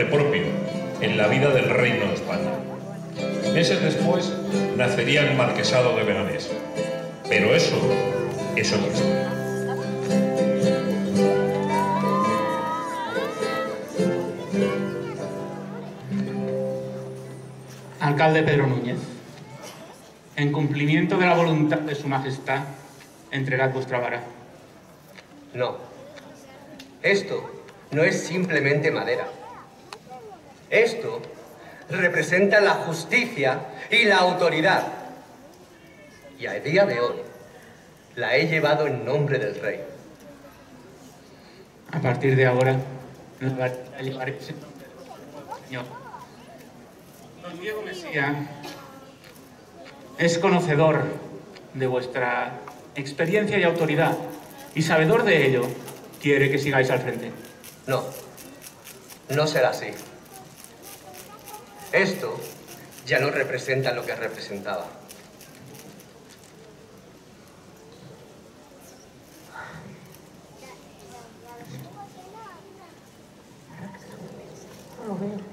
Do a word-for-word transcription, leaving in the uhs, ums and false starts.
nombre propio en la vida del Reino de España. Meses después nacería el Marquesado de Leganés. Pero eso es otra historia. Alcalde Pedro Núñez, en cumplimiento de la voluntad de su majestad, entregad vuestra vara. No. Esto no es simplemente madera. Esto representa la justicia y la autoridad. Y a día de hoy la he llevado en nombre del rey. A partir de ahora, la llevaré en nombre del Señor. Don Diego Mesía es conocedor de vuestra experiencia y autoridad, y sabedor de ello, quiere que sigáis al frente. No, no será así. Esto ya no representa lo que representaba. No lo veo.